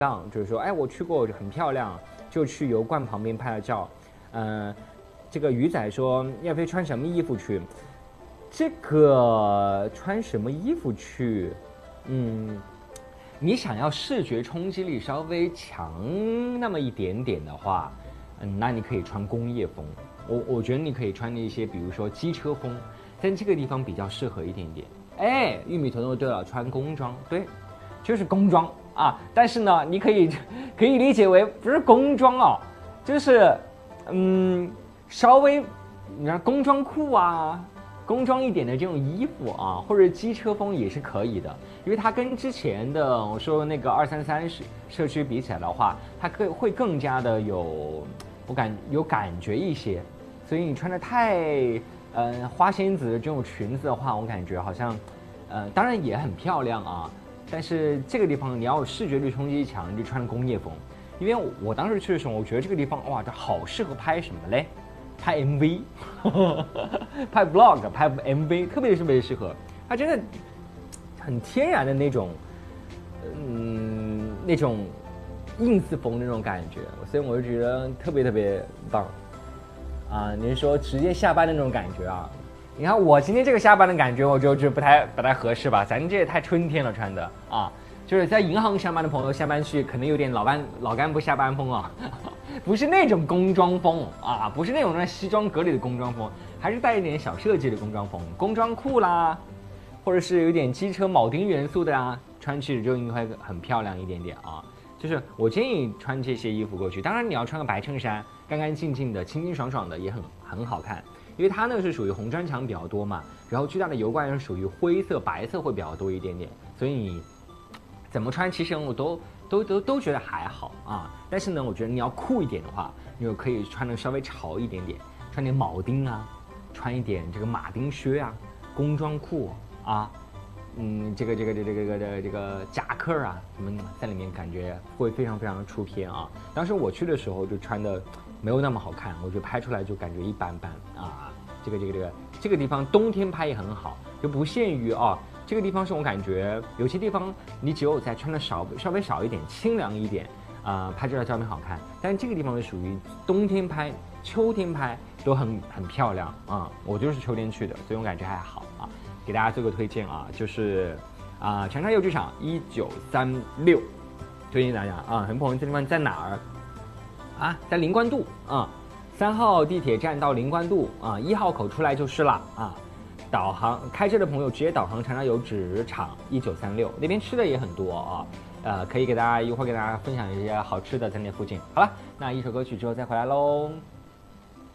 就是说，哎，我去过，很漂亮，就去油罐旁边拍了照。这个鱼仔说，要飞穿什么衣服去？这个穿什么衣服去？你想要视觉冲击力稍微强那么一点点的话，那你可以穿工业风。我觉得你可以穿一些，比如说机车风，在这个地方比较适合一点点。哎，玉米头头对了，穿工装，对，就是工装啊。但是呢，你可以理解为不是工装哦，就是稍微你看工装裤啊。工装一点的这种衣服啊，或者机车风也是可以的，因为它跟之前的我说那个233社区比起来的话，它会更加的有感觉一些，所以你穿的太花仙子的这种裙子的话，我感觉好像当然也很漂亮啊，但是这个地方你要有视觉力冲击强，你就穿工业风，因为我当时去的时候，我觉得这个地方哇，这好适合拍什么嘞？拍 MV， 拍 vlog， 拍 MV， 特别适合。它真的很天然的那种ins 风那种感觉，所以我就觉得特别棒啊！你是说直接下班的那种感觉啊？你看我今天这个下班的感觉，我就不太合适吧？咱这也太春天了穿的啊！就是在银行上班的朋友下班去，可能有点老干部下班风啊。不是那种工装风啊，不是那种西装革履的工装风，还是带一点小设计的工装风，工装裤啦，或者是有点机车铆钉元素的啊，穿起就应该会很漂亮一点点啊。就是我建议穿这些衣服过去，当然你要穿个白衬衫，干干净净的，清清爽爽的也很好看，因为它呢是属于红砖墙比较多嘛，然后巨大的油罐是属于灰色、白色会比较多一点点，所以你怎么穿其实我都觉得还好啊，但是呢，我觉得你要酷一点的话，你就可以穿的稍微潮一点点，穿点铆钉啊，穿一点这个马丁靴啊，工装裤啊，这个夹克啊，什么在里面感觉会非常的出片啊。当时我去的时候就穿的没有那么好看，我觉得拍出来就感觉一般般啊。这个地方冬天拍也很好，就不限于啊。这个地方是我感觉有些地方你只有在穿的稍微少一点，清凉一点拍这张照片好看。但是这个地方是属于冬天拍、秋天拍都很漂亮啊。我就是秋天去的，所以我感觉还好啊。给大家做个推荐啊，就是长沙幼剧场1936，推荐大家啊。很多朋友这地方在哪儿啊？在灵官渡啊，3号地铁站到灵官渡啊，1号口出来就是了啊。导航开车的朋友直接导航长沙油纸厂1936，那边吃的也很多啊，可以给大家一会儿给大家分享一些好吃的在那附近。好了，那一首歌曲之后再回来喽。